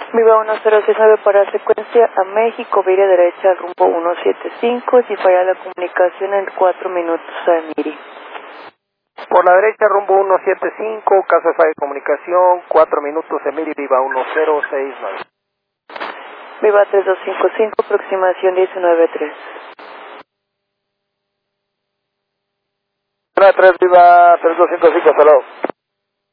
Viva 1069 para secuencia a México, vire derecha al rumbo 175, si falla la comunicación en 4 minutos a Miri. Por la derecha rumbo 175, caso de falla de comunicación, 4 minutos Emiri, Viva 1069. Viva 3255, aproximación 193. 3, Viva 3255, hasta luego.